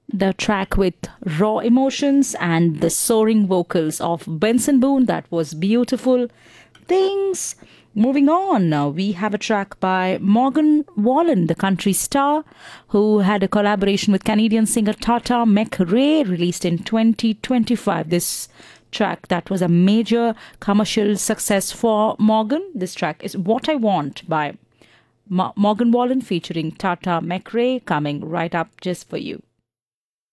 The track with raw emotions and the soaring vocals of Benson Boone, that was beautiful. Things. Moving on, now we have a track by Morgan Wallen, the country star, who had a collaboration with Canadian singer Tata McRae, released in 2025. This track that was a major commercial success for Morgan. This track is What I Want by Morgan Wallen featuring Tata McRae, coming right up just for you.